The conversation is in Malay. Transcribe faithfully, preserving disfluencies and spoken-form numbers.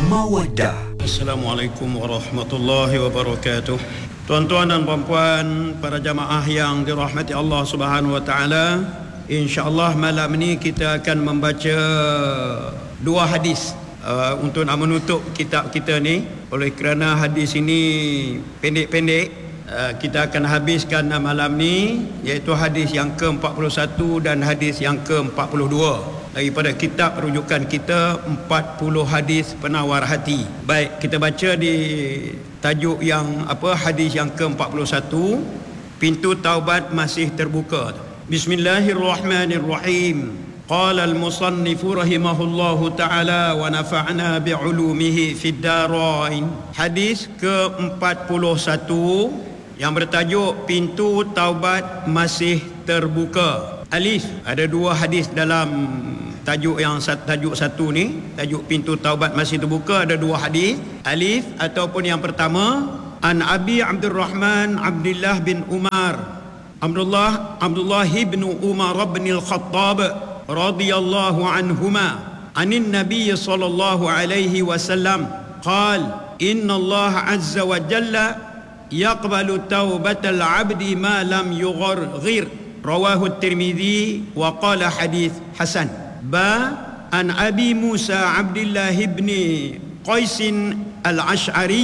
Mawaddah. Assalamualaikum warahmatullahi wabarakatuh. Tuan-tuan dan puan-puan, para jamaah yang dirahmati Allah Subhanahu wa taala, insya-Allah malam ini kita akan membaca dua hadis uh, untuk nak menutup kitab kita ni. Oleh kerana hadis ini pendek-pendek, uh, kita akan habiskan malam ni, iaitu hadis yang ke empat puluh satu dan hadis yang ke empat puluh dua daripada kitab rujukan kita, empat puluh hadis penawar hati. Baik, kita baca di tajuk yang apa, hadis yang ke empat puluh satu, pintu taubat masih terbuka. Bismillahirrahmanirrahim. Qala al-musannif rahimahullahu ta'ala wa nafa'na bi'ulumihi fid darain. Hadis ke empat puluh satu yang bertajuk pintu taubat masih terbuka. Alif, ada dua hadis dalam tajuk yang tajuk satu ni, tajuk pintu taubat masih terbuka, ada dua hadis. Alif ataupun yang pertama, an Abi Abdurrahman Abdullah bin Umar Abdullah Abdullah bin Umar bin Al-Khattab radhiyallahu anhuma anin Nabi sallallahu alaihi wasallam qala inna Allah azza wa jalla yaqbalu taubatal abdi ma lam yugharghir. Rawahu Tirmidzi wa qala hadis hasan. Ba an Abi Musa Abdullah bin Qais al-Ash'ari